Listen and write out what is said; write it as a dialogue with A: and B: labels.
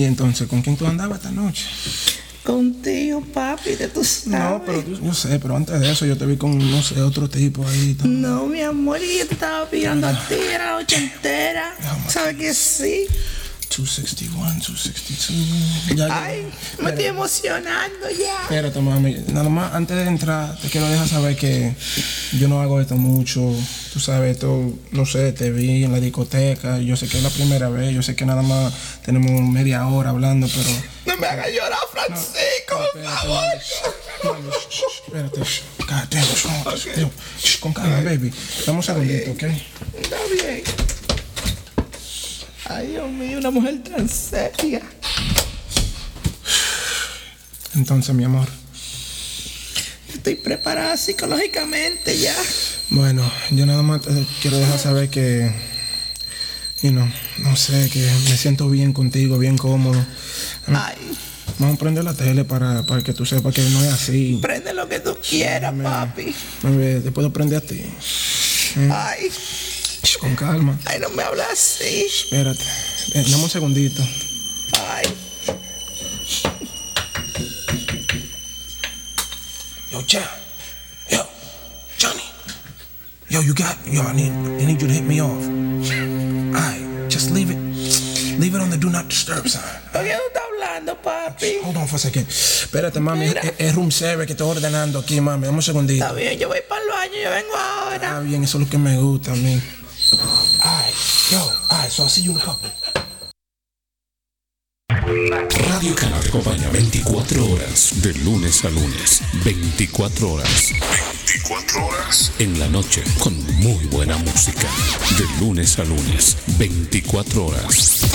A: Y entonces, ¿con quién tú andabas esta noche?
B: Contigo, papi, que tú sabes.
A: No, pero yo sé, pero antes de eso yo te vi con, no sé, otro tipo ahí.
B: No, mi amor, y yo te estaba pillando a ti, era la ochentera. ¿Sabes que sí?
A: 261, 262.
B: Ay, me estoy emocionando ya.
A: Espérate, mami. Nada más, antes de entrar, te quiero dejar saber que yo no hago esto mucho. Tú sabes, esto, no sé, te vi en la discoteca. Yo sé que es la primera vez. Yo sé que nada más tenemos media hora hablando, pero...
B: No me hagas llorar, Francisco, por favor.
A: Espérate. God damn, okay. Con calma, baby. Dame un segundito, ¿ok?
B: Está bien. Ay, Dios mío, una mujer tan seria.
A: Entonces, mi amor.
B: Estoy preparada psicológicamente ya.
A: Bueno, yo nada más te quiero dejar saber que... no sé, que me siento bien contigo, bien cómodo.
B: Ay.
A: Vamos a prender la tele para que tú sepas que no es así.
B: Prende lo que tú quieras, papi.
A: Te puedo prender a ti.
B: Ay.
A: Con calma.
B: Ay, no me hablas así.
A: Espérate. Dame un segundito.
B: Ay.
A: Yo, Johnny. Yo, I need you to hit me off. Alright, just leave it on the do not disturb sign.
B: ¿Por qué tú estás hablando, papi?
A: Hold on for a second. Espérate, mami, es room service que estoy ordenando aquí, mami. Dame un segundito.
B: Está bien, yo voy para el baño, yo vengo ahora.
A: Está bien, eso es lo que me gusta a mí. Alright, so I'll see you in a couple.
C: Radio Cana te acompaña 24 horas, de lunes a lunes. 24 horas. 24 horas. En la noche, con muy buena música. De lunes a lunes. 24 horas.